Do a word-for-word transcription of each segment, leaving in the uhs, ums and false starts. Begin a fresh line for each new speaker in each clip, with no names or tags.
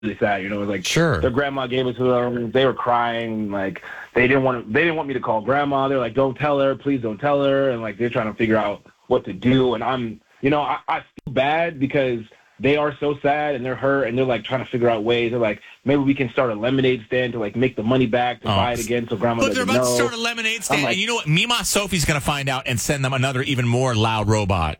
really sad. You know, it was like
sure.
their grandma gave it to them. They were crying. Like they didn't want to, they didn't want me to call grandma. They're like, don't tell her, please don't tell her. And like they're trying to figure out what to do. And I'm, you know, I, I feel bad because they are so sad and they're hurt and they're like trying to figure out ways. They're like, maybe we can start a lemonade stand to like make the money back to oh. buy it again so grandma
But
doesn't
they're about
know.
to start a lemonade stand.
Like,
and you know what? Mima Sophie's going to find out and send them another even more loud robot.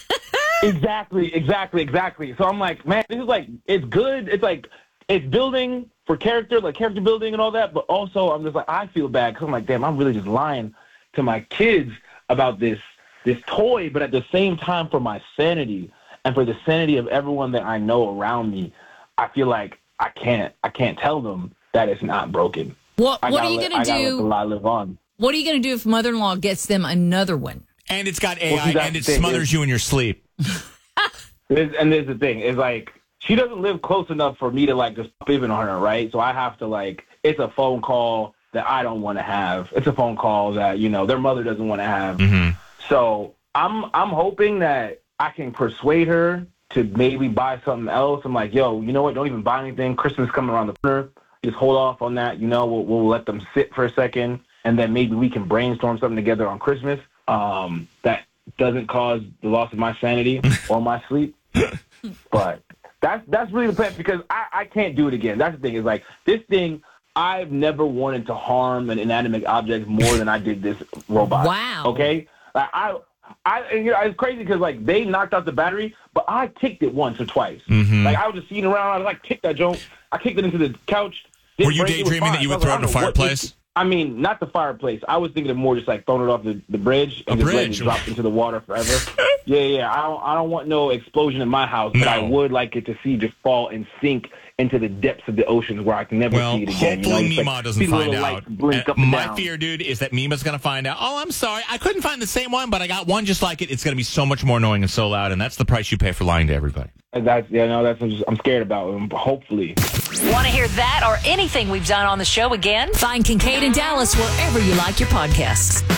Exactly, exactly, exactly. So I'm like, man, this is like, it's good. It's like, it's building for character, like character building and all that. But also, I'm just like, I feel bad because I'm like, damn, I'm really just lying to my kids about this this toy. But at the same time, for my sanity and for the sanity of everyone that I know around me, I feel like I can't, I can't tell them that it's not broken.
What
I
What are you
let,
gonna
I
do?
Let the lie live on.
What are you gonna do if mother-in-law gets them another one?
And it's got A I
well,
and it
thing,
smothers you in your sleep.
There's, and there's the thing, is like, she doesn't live close enough for me to like just pivot on her, right? So I have to like, it's a phone call that I don't want to have. It's a phone call that, you know, their mother doesn't want to have.
Mm-hmm.
So I'm I'm hoping that I can persuade her to maybe buy something else. I'm like, yo, you know what? Don't even buy anything. Christmas is coming around the corner. Just hold off on that. You know, we'll, we'll let them sit for a second, and then maybe we can brainstorm something together on Christmas um, that doesn't cause the loss of my sanity or my sleep. But that's that's really the plan because I, I can't do it again. That's the thing is like this thing. I've never wanted to harm an inanimate object more than I did this robot.
Wow.
Okay. Like I, I, and, you know, it's crazy because like they knocked out the battery, but I kicked it once or twice.
Mm-hmm.
Like I was just sitting around. I was like kicked that joint. I kicked it into the couch.
Were you daydreaming that you would throw it in a fireplace?
I mean, not the fireplace. I was thinking of more just like throwing it off the, the bridge and
a
just letting
bridge.
it drop into the water forever. yeah, yeah. I don't, I don't want no explosion in my house, but
no.
I would like it to see just fall and sink into the depths of the oceans where I can never
well,
see it again.
Hopefully
you know,
Mima
like,
doesn't find out.
Blink up
and
and
my
down.
fear, dude, is that Mima's going to find out, oh, I'm sorry, I couldn't find the same one, but I got one just like it. It's going to be so much more annoying and so loud, and that's the price you pay for lying to everybody.
And that's, yeah, no, that's what I'm, just, I'm scared about. Um, hopefully.
Want to hear that or anything we've done on the show again?
Find Kincaid and Dallas wherever you like your podcasts.